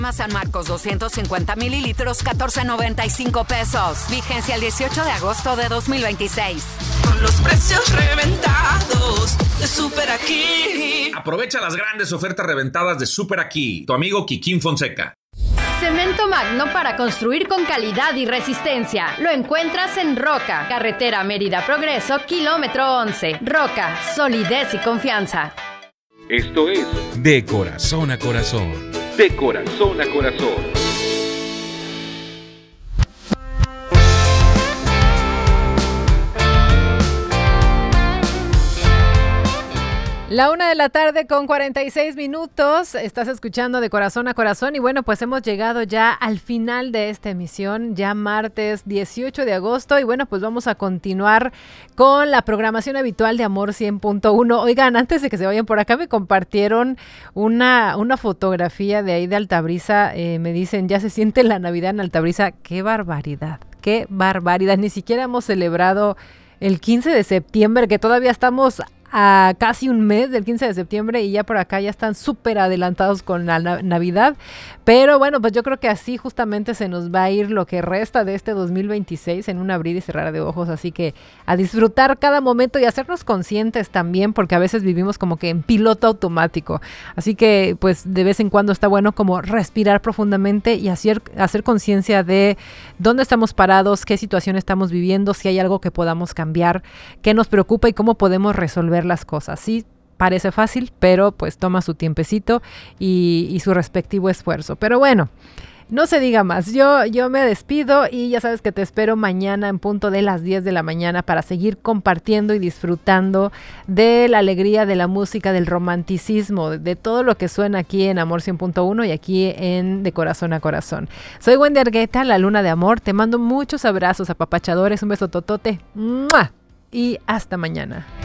San Marcos 250 mililitros, $14.95 pesos. Vigencia el 18 de agosto de 2026. Con los precios reventados de Super Aquí. Aprovecha las grandes ofertas reventadas de Super Aquí. Tu amigo Kikín Fonseca. Cemento Magno para construir con calidad y resistencia. Lo encuentras en Roca, carretera Mérida Progreso, kilómetro 11. Roca, solidez y confianza. Esto es De Corazón a Corazón. De Corazón a Corazón. La 1:46 p.m. Estás escuchando De Corazón a Corazón y bueno, pues hemos llegado ya al final de esta emisión, ya martes 18 de agosto y bueno, pues vamos a continuar con la programación habitual de Amor 100.1. Oigan, antes de que se vayan por acá me compartieron una fotografía de ahí de Altabrisa, me dicen, ya se siente la Navidad en Altabrisa. ¡Qué barbaridad! ¡Qué barbaridad! Ni siquiera hemos celebrado el 15 de septiembre, que todavía estamos a casi un mes del 15 de septiembre y ya por acá ya están súper adelantados con la Navidad, pero bueno, pues yo creo que así justamente se nos va a ir lo que resta de este 2026 en un abrir y cerrar de ojos, así que a disfrutar cada momento y hacernos conscientes también, porque a veces vivimos como que en piloto automático, así que pues de vez en cuando está bueno como respirar profundamente y hacer conciencia de dónde estamos parados, qué situación estamos viviendo, si hay algo que podamos cambiar, qué nos preocupa y cómo podemos resolver las cosas. Sí, parece fácil, pero pues toma su tiempecito y su respectivo esfuerzo. Pero bueno, no se diga más. Yo me despido y ya sabes que te espero mañana en punto de las 10 de la mañana para seguir compartiendo y disfrutando de la alegría, de la música, del romanticismo, de todo lo que suena aquí en Amor 100.1 y aquí en De Corazón a Corazón. Soy Wendy Argueta, la Luna de Amor. Te mando muchos abrazos apapachadores, un beso totote. ¡Mua! Y hasta mañana.